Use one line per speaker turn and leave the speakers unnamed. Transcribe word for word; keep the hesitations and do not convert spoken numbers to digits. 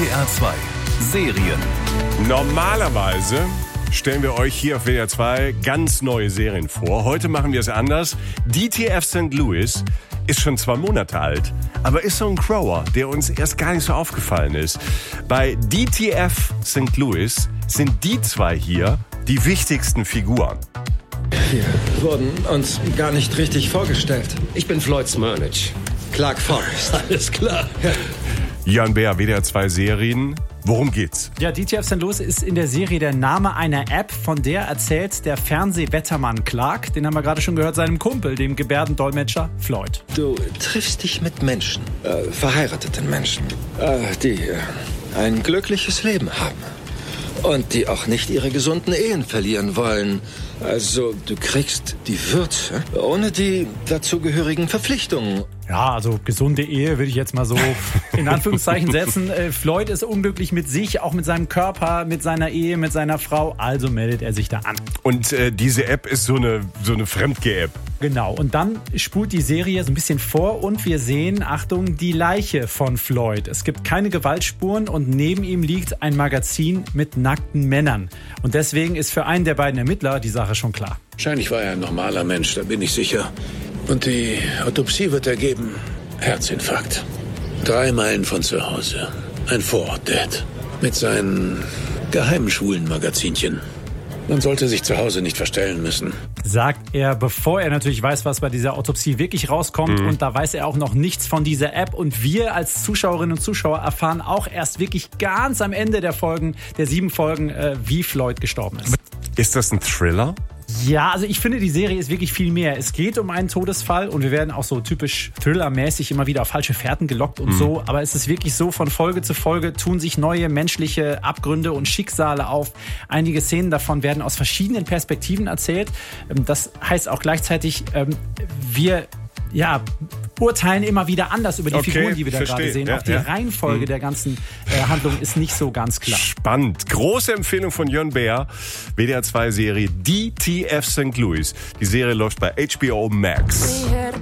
W D R zwei Serien.
Normalerweise stellen wir euch hier auf W D R zwei ganz neue Serien vor. Heute machen wir es anders. D T F Sankt Louis ist schon zwei Monate alt, aber ist so ein Grower, der uns erst gar nicht so aufgefallen ist. Bei D T F Sankt Louis sind die zwei hier die wichtigsten Figuren.
Wir wurden uns gar nicht richtig vorgestellt.
Ich bin Floyd Smyrnage.
Clark Forrest.
Alles klar.
Ja.
Jan Beer, W D R zwei Serien. Worum geht's?
Ja, D T F Sankt Louis ist in der Serie der Name einer App, von der erzählt der Fernsehwettermann Clark, den haben wir gerade schon gehört, seinem Kumpel, dem Gebärdendolmetscher Floyd.
Du triffst dich mit Menschen, äh, verheirateten Menschen, äh, die äh, ein glückliches Leben haben. Und die auch nicht ihre gesunden Ehen verlieren wollen. Also, du kriegst die Würze ohne die dazugehörigen Verpflichtungen.
Ja, also gesunde Ehe würde ich jetzt mal so in Anführungszeichen setzen. Äh, Floyd ist unglücklich mit sich, auch mit seinem Körper, mit seiner Ehe, mit seiner Frau. Also meldet er sich da an.
Und äh, diese App ist so eine, so eine Fremdgeh-App.
Genau, und dann spult die Serie so ein bisschen vor und wir sehen, Achtung, die Leiche von Floyd. Es gibt keine Gewaltspuren und neben ihm liegt ein Magazin mit nackten Männern. Und deswegen ist für einen der beiden Ermittler die Sache schon klar.
Wahrscheinlich war er ein normaler Mensch, da bin ich sicher. Und die Autopsie wird ergeben, Herzinfarkt. Drei Meilen von zu Hause. Ein Vorort-Dad. Mit seinen geheimen Schwulen-Magazinchen. Man sollte sich zu Hause nicht verstellen müssen.
Sagt er, bevor er natürlich weiß, was bei dieser Autopsie wirklich rauskommt. Mhm. Und da weiß er auch noch nichts von dieser App. Und wir als Zuschauerinnen und Zuschauer erfahren auch erst wirklich ganz am Ende der Folgen, der sieben Folgen, äh, wie Floyd gestorben ist.
Ist das ein Thriller?
Ja, also ich finde, die Serie ist wirklich viel mehr. Es geht um einen Todesfall und wir werden auch so typisch Thriller-mäßig immer wieder auf falsche Fährten gelockt und mhm. so. Aber es ist wirklich so, von Folge zu Folge tun sich neue menschliche Abgründe und Schicksale auf. Einige Szenen davon werden aus verschiedenen Perspektiven erzählt. Das heißt auch gleichzeitig, wir ja, urteilen immer wieder anders über die
okay,
Figuren, die wir da
verstehe.
gerade sehen.
Ja,
auch die
ja.
Reihenfolge mhm. der ganzen äh, Handlung ist nicht so ganz klar.
Spannend. Große Empfehlung von Jörn Beer. W D R zwei Serie D T F Sankt Louis. Die Serie läuft bei H B O Max.